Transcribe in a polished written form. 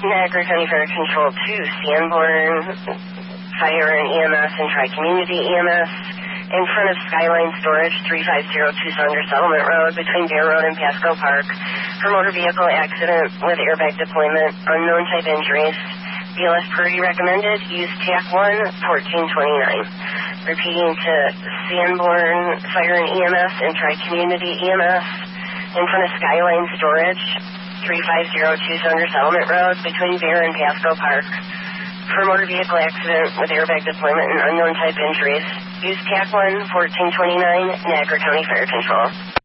Niagara County Fire Control to Sanborn Fire and EMS and Tri-Community EMS in front of Skyline Storage, 3502 Saunders Settlement Road, between Bear Road and Pasco Park, for motor vehicle accident with airbag deployment, unknown type injuries. BLS priority recommended, use TAC 1, 1429. Repeating to Sanborn Fire and EMS and Tri-Community EMS in front of Skyline Storage, 3502 Saunders Settlement Road, between Bear and Pasco Park, for motor vehicle accident with airbag deployment and unknown type injuries. Use TAC 1, 1429, Niagara County Fire Control.